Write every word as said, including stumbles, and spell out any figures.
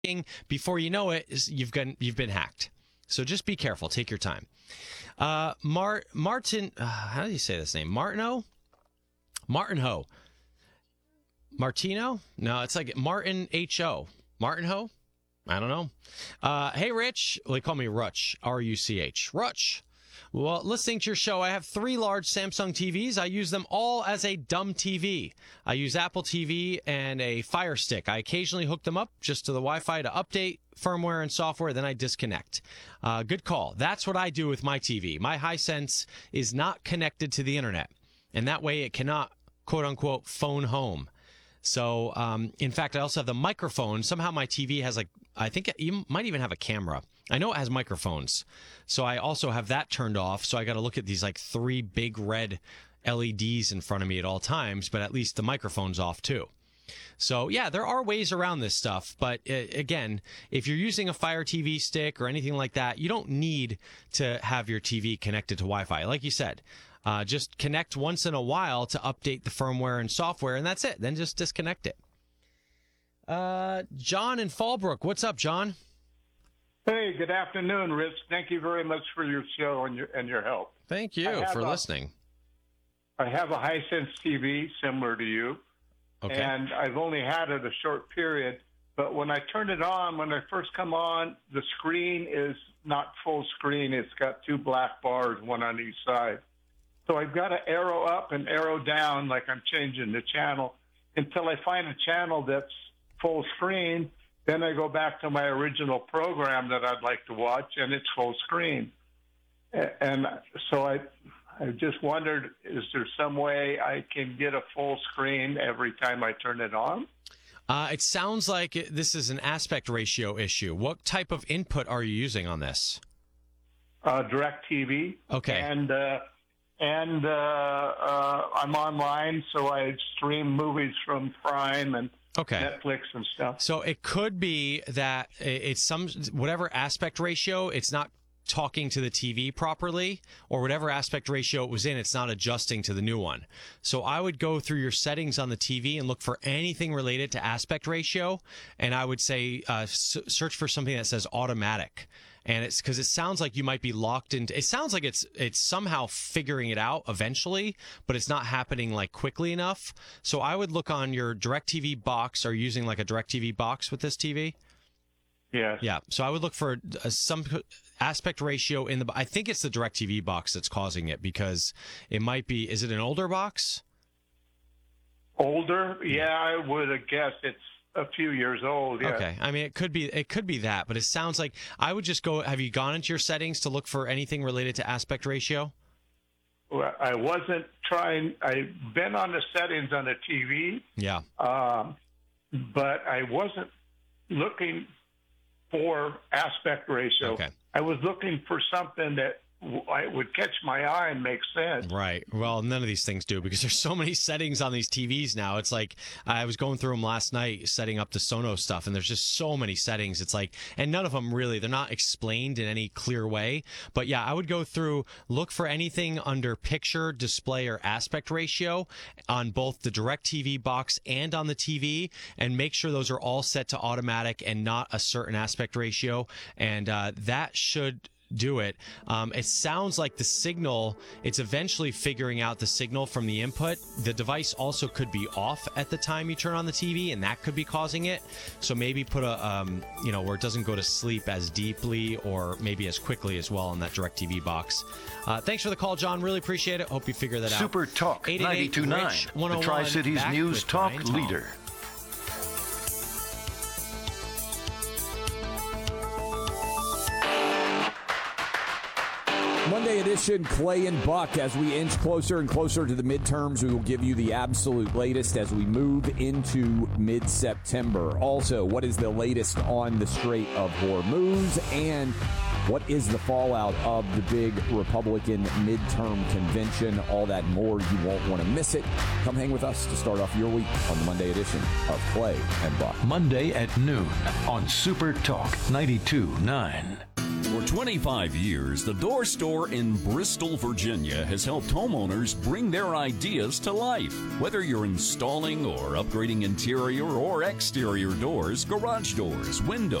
before you know it, you've been you've been hacked. So just be careful. Take your time. Uh, Mar Martin, uh, how do you say this name? Martino, Martin Ho, Martino? No, it's like Martin H O. Martin Ho. I don't know. Uh, hey, Rich. Well, they call me Rutch. R U C H. Rutch. Well, listening to your show, I have three large Samsung T Vs. I use them all as a dumb T V. I use Apple T V and a Fire Stick. I occasionally hook them up just to the Wi-Fi to update firmware and software, then I disconnect. Uh, good call. That's what I do with my T V. My Hisense is not connected to the internet, and that way it cannot, quote-unquote, phone home. So, um, in fact, I also have the microphone. Somehow my T V has, like, I think it you might even have a camera. I know it has microphones. So I also have that turned off. So I got to look at these, like, three big red L E Ds in front of me at all times, but at least the microphone's off, too. So, yeah, there are ways around this stuff. But, uh, again, if you're using a Fire T V stick or anything like that, you don't need to have your T V connected to Wi-Fi. Like you said, uh, just connect once in a while to update the firmware and software, and that's it. Then just disconnect it. Uh, John in Fallbrook. What's up, John? Hey, good afternoon, Rich. Thank you very much for your show and your and your help. Thank you for a, listening. I have a Hisense T V similar to you, okay. And I've only had it a short period. But when I turn it on, when I first come on, the screen is not full screen. It's got two black bars, one on each side. So I've got to arrow up and arrow down like I'm changing the channel until I find a channel that's full screen. Then I go back to my original program that I'd like to watch, and it's full screen. And so I, I just wondered, is there some way I can get a full screen every time I turn it on? Uh, it sounds like this is an aspect ratio issue. What type of input are you using on this? Uh, DirecTV. Okay. And uh, and uh, uh, I'm online, so I stream movies from Prime and okay. Netflix and stuff. So it could be that it's some whatever aspect ratio, it's not talking to the T V properly, or whatever aspect ratio it was in, it's not adjusting to the new one. So I would go through your settings on the T V and look for anything related to aspect ratio, and I would say uh, s- search for something that says automatic. And it's because it sounds like you might be locked into. It sounds like it's it's somehow figuring it out eventually, but it's not happening like quickly enough. So I would look on your DirecTV box. Are you using like a DirecTV box with this T V? Yeah. Yeah. So I would look for uh, some aspect ratio in the. I think it's the DirecTV box that's causing it, because it might be. Is it an older box? Older? Yeah, I would have guessed it's a few years old. Yeah. Okay. I mean, it could be it could be that, but it sounds like I would just go. Have you gone into your settings to look for anything related to aspect ratio? Well, I wasn't trying. I've been on the settings on the T V. Yeah. Um, but I wasn't looking for aspect ratio. Okay. I was looking for something that I would catch my eye and make sense. Right. Well, none of these things do, because there's so many settings on these T Vs now. It's like I was going through them last night setting up the Sonos stuff, and there's just so many settings. It's like, and none of them really, they're not explained in any clear way. But yeah, I would go through, look for anything under picture, display, or aspect ratio on both the DirecTV box and on the T V, and make sure those are all set to automatic and not a certain aspect ratio. And uh, that should do it. Um, it sounds like the signal, it's eventually figuring out the signal from the input. The device also could be off at the time you turn on the T V, and that could be causing it. So maybe put a, um, you know, where it doesn't go to sleep as deeply or maybe as quickly as well on that DirecTV box. Uh, thanks for the call, John. Really appreciate it. Hope you figure that out. Super Talk ninety-two point nine, the Tri-Cities News Talk leader. Monday edition, Clay and Buck. As we inch closer and closer to the midterms, we will give you the absolute latest as we move into mid-September. Also, what is the latest on the Strait of Hormuz, and what is the fallout of the big Republican midterm convention? All that and more. You won't want to miss it. Come hang with us to start off your week on the Monday edition of Clay and Buck. Monday at noon on Super Talk ninety-two point nine. We're twenty-five years, the Door Store in Bristol, Virginia has helped homeowners bring their ideas to life. Whether you're installing or upgrading interior or exterior doors, garage doors, windows,